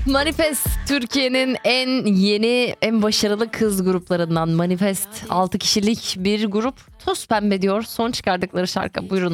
Manifest Türkiye'nin en yeni, en başarılı kız gruplarından. Manifest 6 kişilik bir grup. Toz Pembe diyor son çıkardıkları şarkı. Buyurun.